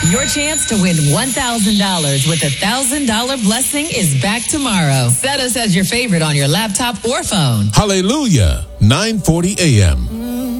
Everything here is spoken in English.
Your chance to win $1,000 with $1,000 blessing is back tomorrow. Set us as your favorite on your laptop or phone. Hallelujah. 9:40 a.m.